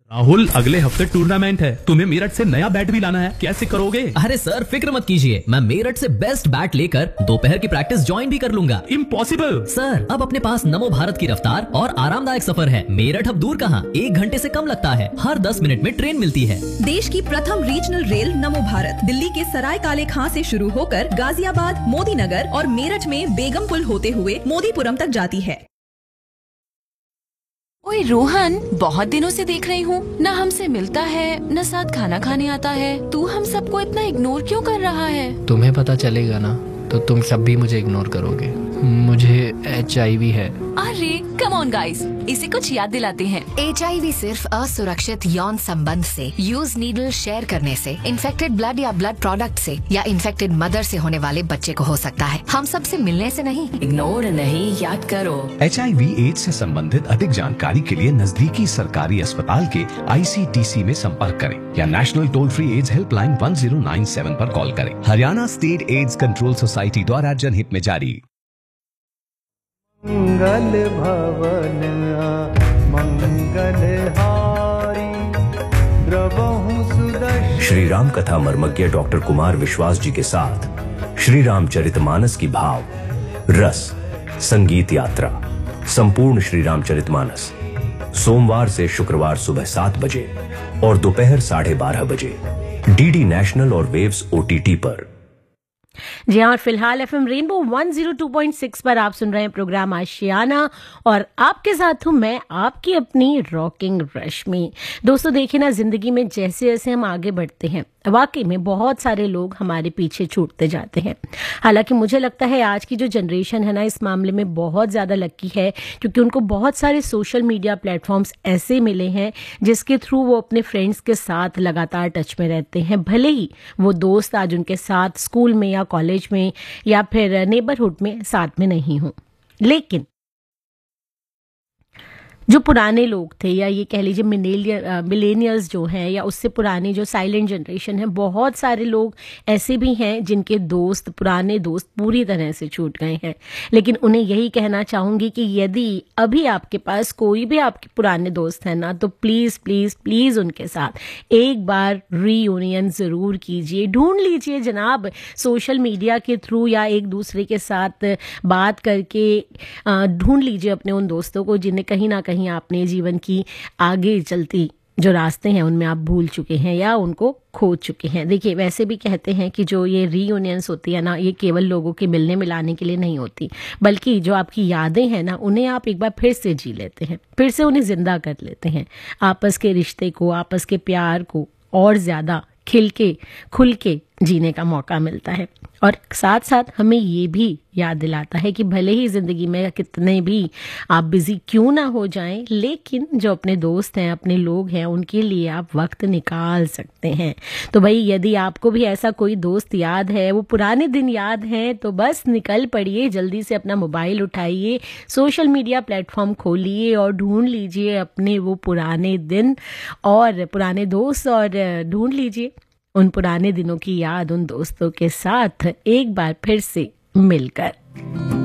राहुल, अगले हफ्ते टूर्नामेंट है, तुम्हें मेरठ से नया बैट भी लाना है, कैसे करोगे? अरे सर, फिक्र मत कीजिए, मैं मेरठ से बेस्ट बैट लेकर दोपहर की प्रैक्टिस ज्वाइन भी कर लूंगा। इम्पॉसिबल सर, अब अपने पास नमो भारत की रफ्तार और आरामदायक सफर है। मेरठ अब दूर कहाँ, 1 घंटे से कम लगता है। हर 10 मिनट में ट्रेन मिलती है। देश की प्रथम रीजनल रेल नमो भारत दिल्ली के सराय काले खां से शुरू होकर गाजियाबाद, मोदी नगर और मेरठ में बेगमपुल होते हुए मोदीपुरम तक जाती है। ओए रोहन, बहुत दिनों से देख रही हूँ, न हमसे मिलता है न साथ खाना खाने आता है। तू हम सबको इतना इग्नोर क्यों कर रहा है? तुम्हें पता चलेगा ना तो तुम सब भी मुझे इग्नोर करोगे। मुझे HIV है। अरे कम ऑन गाइस, इसे कुछ याद दिलाते हैं। HIV सिर्फ असुरक्षित यौन संबंध से, यूज नीडल शेयर करने से, इन्फेक्टेड ब्लड या ब्लड प्रोडक्ट से या इन्फेक्टेड मदर से होने वाले बच्चे को हो सकता है। हम सबसे मिलने से नहीं। इग्नोर नहीं, याद करो। HIV एड्स से संबंधित अधिक जानकारी के लिए नजदीकी सरकारी अस्पताल के ICTC में संपर्क करें या national toll free ads helpline 1097 पर कॉल करें। Haryana state AIDS control society द्वारा जनहित में जारी। मंगल भवन मंगलहारी द्रवहु सुदर्शन। श्री राम कथा मर्मज्ञ डॉक्टर कुमार विश्वास जी के साथ श्री रामचरितमानस की भाव रस संगीत यात्रा संपूर्ण श्री रामचरितमानस सोमवार से शुक्रवार सुबह 7 बजे और दोपहर 12:30 बजे DD नेशनल और वेव्स OTT पर। जी हाँ, और फिलहाल FM रेनबो 102.6 पर आप सुन रहे हैं प्रोग्राम आशियाना और आपके साथ हूँ मैं, आपकी अपनी रॉकिंग रश्मि। दोस्तों देखिए ना, जिंदगी में जैसे जैसे हम आगे बढ़ते हैं वाकई में बहुत सारे लोग हमारे पीछे छूटते जाते हैं। हालांकि मुझे लगता है आज की जो जनरेशन है ना, इस मामले में बहुत ज़्यादा लकी है क्योंकि उनको बहुत सारे सोशल मीडिया प्लेटफॉर्म्स ऐसे मिले हैं जिसके थ्रू वो अपने फ्रेंड्स के साथ लगातार टच में रहते हैं। भले ही वो दोस्त आज उनके साथ स्कूल में या कॉलेज में या फिर नेबरहुड में साथ में नहीं हो, लेकिन जो पुराने लोग थे या ये कह लीजिए मिलेनियल्स जो हैं या उससे पुरानी जो साइलेंट जनरेशन है, बहुत सारे लोग ऐसे भी हैं जिनके पुराने दोस्त पूरी तरह से छूट गए हैं। लेकिन उन्हें यही कहना चाहूँगी कि यदि अभी आपके पास कोई भी आपके पुराने दोस्त हैं ना, तो प्लीज़ प्लीज़ प्लीज़ उनके साथ एक बार रीयूनियन ज़रूर कीजिए। ढूंढ लीजिए जनाब, सोशल मीडिया के थ्रू या एक दूसरे के साथ बात करके ढूंढ लीजिए अपने उन दोस्तों को जिन्हें कहीं ना कहीं आपने जीवन की आगे चलती जो रास्ते हैं उनमें आप भूल चुके हैं या उनको खो चुके हैं। देखिए, वैसे भी कहते हैं कि जो ये रीयूनियंस होती है ना, ये केवल लोगों के मिलने मिलाने के लिए नहीं होती, बल्कि जो आपकी यादें हैं ना, उन्हें आप एक बार फिर से जी लेते हैं, फिर से उन्हें जिंदा कर लेते हैं। आपस के रिश्ते को, आपस के प्यार को और ज़्यादा खिल के खुल के जीने का मौका मिलता है। और साथ साथ हमें ये भी याद दिलाता है कि भले ही ज़िंदगी में कितने भी आप बिज़ी क्यों ना हो जाएं, लेकिन जो अपने दोस्त हैं, अपने लोग हैं, उनके लिए आप वक्त निकाल सकते हैं। तो भाई, यदि आपको भी ऐसा कोई दोस्त याद है, वो पुराने दिन याद हैं, तो बस निकल पड़िए, जल्दी से अपना मोबाइल उठाइए, सोशल मीडिया प्लेटफॉर्म खोलिए और ढूंढ लीजिए अपने वो पुराने दिन और पुराने दोस्त और ढूंढ लीजिए उन पुराने दिनों की याद उन दोस्तों के साथ एक बार फिर से मिलकर।